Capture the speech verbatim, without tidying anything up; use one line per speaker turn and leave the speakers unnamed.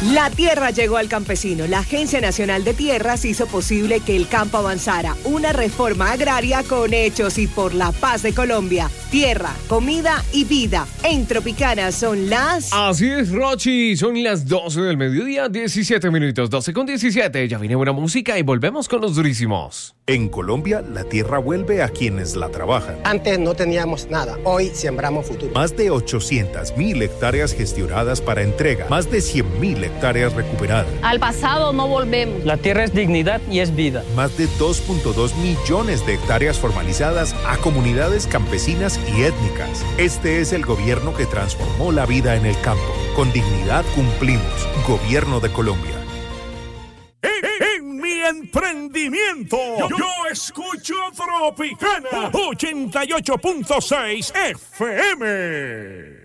La tierra llegó al campesino. La Agencia Nacional de Tierras hizo posible que el campo avanzara. Una reforma agraria con hechos y por la paz de Colombia. Tierra, comida y vida. En Tropicana son las...
Así es, Rochi. Son las doce del mediodía, diecisiete minutos. doce con diecisiete. Ya viene buena música y volvemos con los durísimos.
En Colombia, la tierra vuelve a quienes la trabajan.
Antes no teníamos nada. Hoy sembramos futuro.
Más de ochocientas mil hectáreas gestionadas para entrega. Más de cien mil hectáreas recuperadas.
Al pasado no volvemos.
La tierra es dignidad y es vida.
Más de dos punto dos millones de hectáreas formalizadas a comunidades campesinas y étnicas. Este es el gobierno que transformó la vida en el campo. Con dignidad cumplimos. Gobierno de Colombia.
En mi emprendimiento, yo, yo escucho Tropicana ochenta y ocho punto seis F M.